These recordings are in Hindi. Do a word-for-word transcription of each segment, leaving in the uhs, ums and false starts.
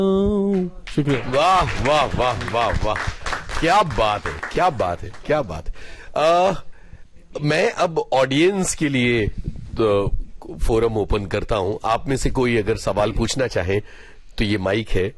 शुक्रिया। वाह वाह वाह वाह वाह, क्या बात है, क्या बात है, क्या बात है। आ, मैं अब ऑडियंस के लिए तो फोरम ओपन करता हूं। आप में से कोई अगर सवाल पूछना चाहे तो ये माइक है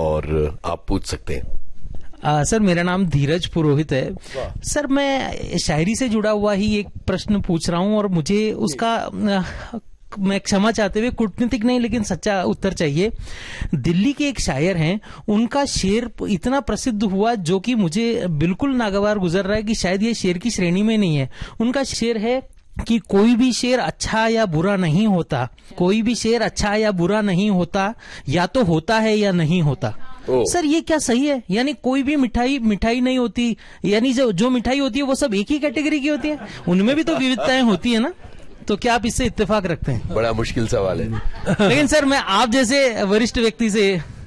और आप पूछ सकते हैं। आ, सर मेरा नाम धीरज पुरोहित है। सर मैं शायरी से जुड़ा हुआ ही एक प्रश्न पूछ रहा हूं और मुझे उसका आ, मैं क्षमा चाहते हुए कूटनीतिक नहीं लेकिन सच्चा उत्तर चाहिए। दिल्ली के एक शायर हैं, उनका शेर इतना प्रसिद्ध हुआ जो कि मुझे बिल्कुल नागवार गुजर रहा है कि शायद ये शेर की श्रेणी में नहीं है। उनका शेर है कि कोई भी शेर अच्छा या बुरा नहीं होता, कोई भी शेर अच्छा या बुरा नहीं होता, या तो होता है या नहीं होता। सर ये क्या सही है? यानी कोई भी मिठाई मिठाई नहीं होती, यानी जो जो मिठाई होती है वो सब एक ही कैटेगरी की होती है? उनमें भी तो विविधताएं होती है ना? तो क्या आप इससे इत्तेफाक रखते हैं? बड़ा मुश्किल सवाल है। लेकिन सर मैं आप जैसे वरिष्ठ व्यक्ति से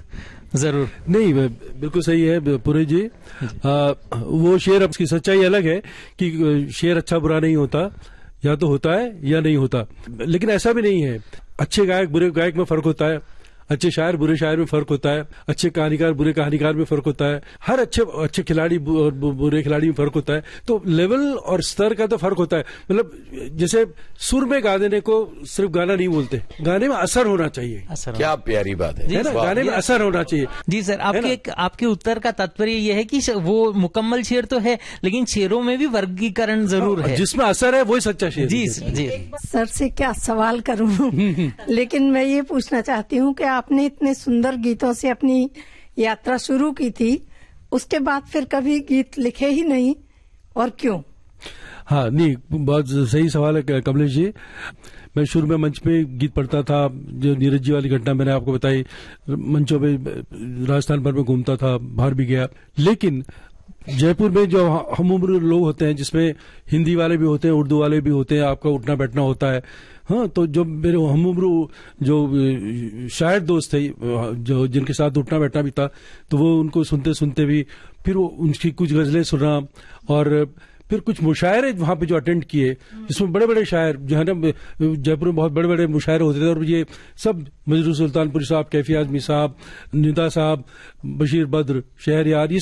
जरूर। नहीं, बिल्कुल सही है पुरोहित जी। आ, वो शेर, अब उसकी सच्चाई अलग है कि शेर अच्छा बुरा नहीं होता, या तो होता है या नहीं होता। लेकिन ऐसा भी नहीं है। अच्छे गायक बुरे गायक में फर्क होता है, अच्छे शायर बुरे शायर में फर्क होता है, अच्छे कहानीकार बुरे कहानीकार में फर्क होता है, हर अच्छे अच्छे खिलाड़ी और बुरे खिलाड़ी में फर्क होता है। तो लेवल और स्तर का तो फर्क होता है। मतलब जैसे सुर में गा देने को सिर्फ गाना नहीं बोलते, गाने में असर होना चाहिए। असर क्या प्यारी बात है, जी, है ना? सर, गाने में असर होना चाहिए। जी सर, आपके आपके उत्तर का तात्पर्य यह है कि वो मुकम्मल शेर तो है लेकिन शेरों में भी वर्गीकरण जरूर है, जिसमें असर है वही सच्चा शेर। जी जी। सर से क्या सवाल करूं लेकिन मैं ये पूछना चाहती हूँ कि आपने इतने सुंदर गीतों से अपनी यात्रा शुरू की थी, उसके बाद फिर कभी गीत लिखे ही नहीं, और क्यों? हाँ, नहीं, बहुत सही सवाल है कमलेश जी। मैं शुरू में मंच पे गीत पढ़ता था, जो नीरज जी वाली घटना मैंने आपको बताई, मंचों पे राजस्थान भर में घूमता था, बाहर भी गया। लेकिन जयपुर में जो हम उम्र लोग होते हैं, जिसमें हिंदी वाले भी होते हैं, उर्दू वाले भी होते हैं, आपका उठना बैठना होता है। हाँ, तो जो मेरे हम उम्र जो शायर दोस्त थे, जो जिनके साथ उठना बैठना भी था, तो वो उनको सुनते सुनते भी फिर वो उनकी कुछ गजलें सुना, और फिर कुछ मुशायरे वहां पे जो अटेंड किए, जिसमें बड़े बड़े शायर जो है ना, जयपुर में बहुत बड़े बड़े मुशायरे होते थे, और ये सब मजरू सुल्तानपुरी साहब, कैफी आजमी साहब, निदा साहब, बशीर बद्र, शहरयार, ये